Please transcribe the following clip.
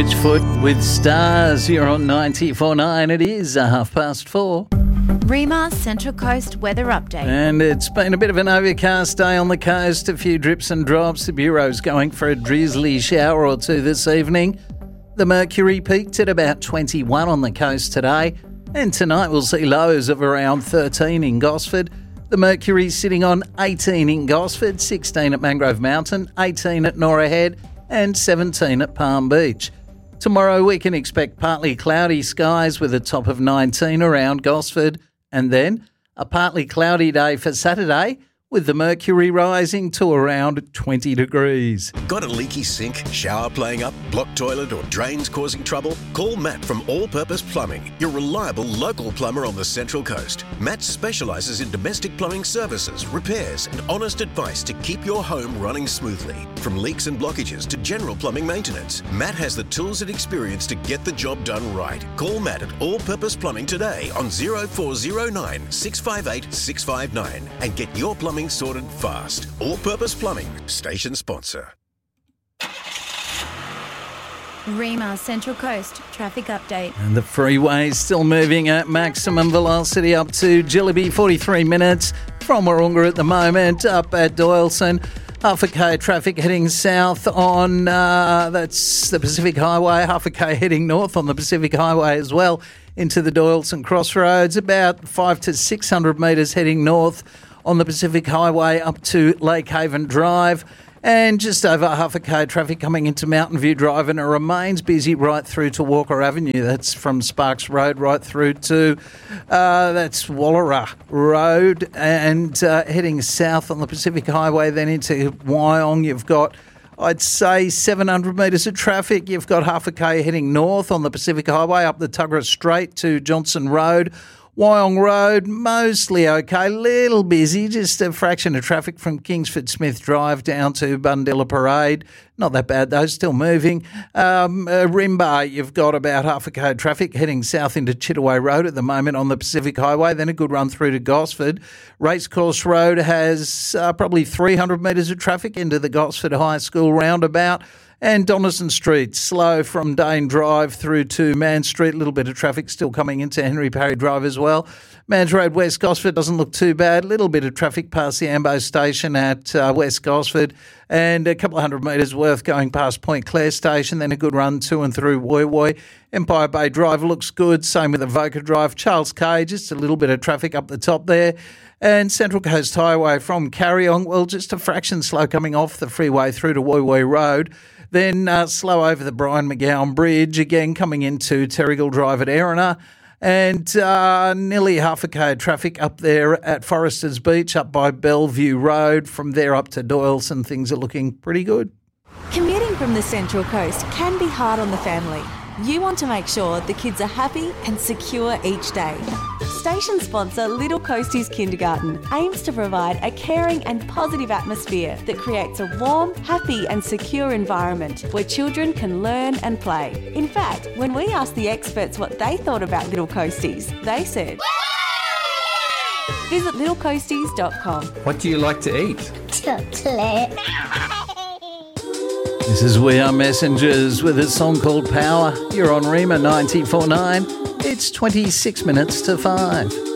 Foot with Stars. You're on 94.9. It is 4:30. REMA Central Coast weather update. And it's been a bit of an overcast day on the coast. A few drips and drops. The Bureau's going for a drizzly shower or two this evening. The mercury peaked at about 21 on the coast today. And tonight we'll see lows of around 13 in Gosford. The mercury's sitting on 18 in Gosford, 16 at Mangrove Mountain, 18 at Norah Head and 17 at Palm Beach. Tomorrow we can expect partly cloudy skies with a top of 19 around Gosford, and then a partly cloudy day for Saturday with the mercury rising to around 20 degrees. Got a leaky sink, shower playing up, blocked toilet or drains causing trouble? Call Matt from All Purpose Plumbing, your reliable local plumber on the Central Coast. Matt specialises in domestic plumbing services, repairs and honest advice to keep your home running smoothly. From leaks and blockages to general plumbing maintenance, Matt has the tools and experience to get the job done right. Call Matt at All Purpose Plumbing today on 0409 658 659 and get your plumbing sorted fast. All Purpose Plumbing, station sponsor. REMA Central Coast traffic update. And the freeway's still moving at maximum velocity up to Jillaby, 43 minutes from Wahroonga at the moment, up at Doyleson. Half a K traffic heading south on, that's the Pacific Highway. Half a K heading north on the Pacific Highway as well into the Doyleson Crossroads. About 500 to 600 metres heading north on the Pacific Highway up to Lake Haven Drive. And just over half a K traffic coming into Mountain View Drive, and it remains busy right through to Walker Avenue. That's from Sparks Road right through to that's Wallara Road, and heading south on the Pacific Highway then into Wyong. You've got, I'd say, 700 metres of traffic. You've got half a K heading north on the Pacific Highway up the Tuggerah Strait to Johnson Road. Wyong Road, mostly okay, little busy, just a fraction of traffic from Kingsford Smith Drive down to Bundilla Parade. Not that bad though, still moving. Rimba, you've got about half a K traffic heading south into Chittaway Road at the moment on the Pacific Highway, then a good run through to Gosford. Racecourse Road has probably 300 metres of traffic into the Gosford High School roundabout. And Donaldson Street, slow from Dane Drive through to Man Street. A little bit of traffic still coming into Henry Parry Drive as well. Mans Road, West Gosford doesn't look too bad. A little bit of traffic past the Ambo station at West Gosford, and a couple of hundred metres worth going past Point Clare station. Then a good run to and through Woy Woy. Empire Bay Drive looks good. Same with Avoca Drive. Charles Cay, just a little bit of traffic up the top there. And Central Coast Highway from Carryong, well, just a fraction slow coming off the freeway through to Woy Woy Road. Then slow over the Brian McGowan Bridge, again coming into Terrigal Drive at Erina. And nearly half a K traffic up there at Foresters Beach, up by Bellevue Road. From there up to Doyleson, things are looking pretty good. Commuting from the Central Coast can be hard on the family. You want to make sure the kids are happy and secure each day. Station sponsor Little Coasties Kindergarten aims to provide a caring and positive atmosphere that creates a warm, happy and secure environment where children can learn and play. In fact, when we asked the experts what they thought about Little Coasties, they said, visit littlecoasties.com. What do you like to eat? Chocolate. This is We Are Messengers with a song called Power. You're on REMA 94.9. It's 26 minutes to 5.